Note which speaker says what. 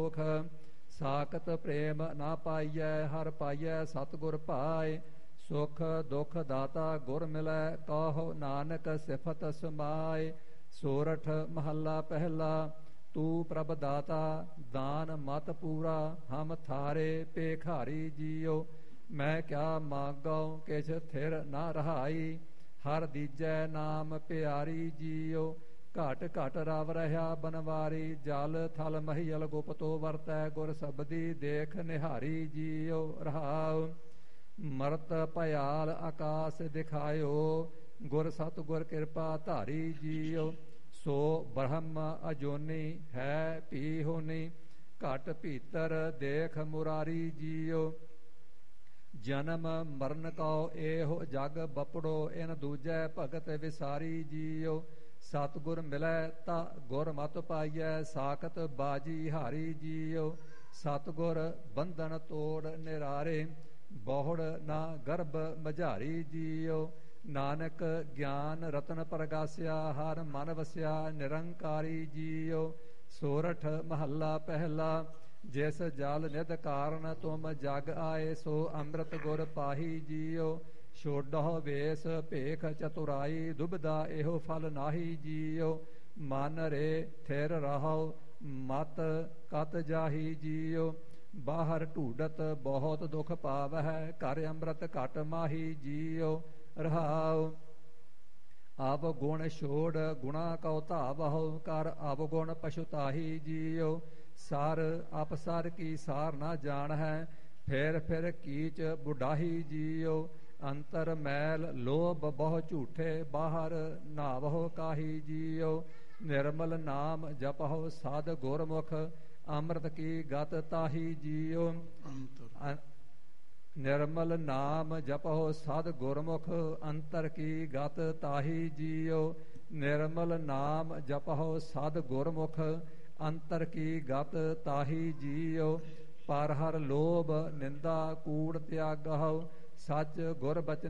Speaker 1: ਸੋਖ। ਸਾਖਤ ਪ੍ਰੇਮ ਨਾ ਪਾਈਐ ਹਰ ਪਾਈਐ ਸਤਿਗੁਰ ਭਾਏ। ਸੁਖ ਦੁਖ ਦਾਤਾ ਗੁਰ ਮਿਲੈ ਕਹੋ ਨਾਨਕ ਸਿਫਤ ਸਮਾਏ। ਸੋਰਠ ਮਹੱਲਾ ਪਹਿਲਾ। ਤੂੰ ਪ੍ਰਭ ਦਾਤਾ ਦਾਨ ਮਤ ਪੂਰਾ ਹਮ ਥਾਰੇ ਭੇਖਾਰੀ ਜੀਓ। ਮੈਂ ਕਿਆ ਮਾਗਉ ਕਿਛ ਥਿਰ ਨਾ ਰਹਾਈ ਹਰ ਦੀਜੈ ਨਾਮ ਪਿਆਰੀ ਜੀਓ। ਘਟ ਘਟ ਰਵ ਰਹਾ ਬਨਵਾਰੀ ਜਲ ਥਲ ਮਹੀਲ ਗੁਪਤੋ ਵਰਤੈ ਗੁਰ ਸਬਦੀ ਦੇਖ ਨਿਹਾਰੀ ਜੀਓ। ਰਹਾਉ ਮਰਤ ਭਿਆਲ ਆਕਾਸ ਦਿਖਾਇਓ ਗੁਰ ਸਤਿਗੁਰ ਕਿਰਪਾ ਧਾਰੀ ਜੀਓ। ਸੋ ਬ੍ਰਹਮ ਅਜੋਨੀ ਹੈ ਭੀ ਹੋਨੀ ਘਟ ਭੀਤਰ ਦੇਖ ਮੁਰਾਰੀ ਜੀਓ। ਜਨਮ ਮਰਨ ਕਉ ਇਹੋ ਜਗ ਬਪੜੋ ਇਨ ਦੂਜੈ ਭਗਤ ਵਿਸਾਰੀ ਜੀਓ। ਸਤਿਗੁਰ ਮਿਲੈ ਤਾ ਗੁਰ ਮਤਿ ਪਾਈਐ ਸਾਖਤ ਬਾਜੀ ਹਾਰੀ ਜੀਓ। ਸਤਿਗੁਰ ਬੰਧਨ ਤੋੜ ਨਿਰਾਰੇ ਬਹੁੜ ਨਾ ਗਰਭ ਮਝਾਰੀ ਜੀਓ। ਨਾਨਕ ਗਿਆਨ ਰਤਨ ਪ੍ਰਗਾਸਿਆ ਹਰ ਮਨ ਵਸਿਆ ਨਿਰੰਕਾਰੀ ਜੀਓ। ਸੋਰਠ ਮਹੱਲਾ ਪਹਿਲਾ। ਜਿਸ ਜਲ ਨਿਧ ਕਾਰਨ ਤੁਮ ਜਗ ਆਏ ਸੋ ਅੰਮ੍ਰਿਤ ਗੁਰ ਪਾਹੀ ਜੀਓ। ਛੋਡਹੁ ਵੇਸ ਭੇਖ ਚਤੁਰਾਈ ਦੁਬਦਾ ਇਹੋ ਫਲ ਨਾਹੀ ਜੀਓ। ਮਨ ਰੇ ਥਿਰ ਰਹੋ ਮਤ ਕਤ ਜਾਹੀ ਜੀਓ। ਬਾਹਰ ਢੂਡਤ ਬਹੁਤ ਦੁਖ ਪਾਵਹਿ ਘਰ ਅੰਮ੍ਰਿਤ ਘਟ ਮਾਹੀ ਜੀਓ। ਰਹਾਉ ਅਬ ਗੁਣ ਛੋੜ ਗੁਣਾ ਕਉ ਧਾਵਹੁ ਕਰ ਅਵਗੁਣ ਪਛੁਤਾਹੀ ਜੀਓ। ਸਰ ਅਪਸਰ ਕੀ ਸਾਰ ਨਾ ਜਾਣ ਹੈ ਫਿਰ ਫਿਰ ਕੀਚ ਬੁਢਾਹੀ ਜੀਓ। ਅੰਤਰ ਮੈਲ ਲੋਭ ਬਹੁ ਝੂਠੇ ਬਾਹਰ ਨਾਵਹੁ ਕਾਹੀ ਜੀਓ। ਨਿਰਮਲ ਨਾਮ ਜਪਹੁ ਸਦ ਗੁਰਮੁਖ ਅੰਮ੍ਰਿਤ ਕੀ ਗਤ ਤਾਹੀ ਜੀਓ। ਨਿਰਮਲ ਨਾਮ ਜਪਹੁ ਸਦ ਗੁਰਮੁਖ ਅੰਤਰ ਕੀ ਗਤ ਤਾਹੀ ਜੀਓ। ਨਿਰਮਲ ਨਾਮ ਜਪਹੁ ਸਦ ਗੁਰਮੁਖ ਅੰਤਰ ਕੀ ਗਤ ਤਾਹੀ ਜੀਓ। ਪਰ ਹਰ ਲੋਭ ਨਿੰਦਾ ਕੂੜ ਤਿਆਗਹੁ ਸੱਚ ਗੁਰ ਬਚਨ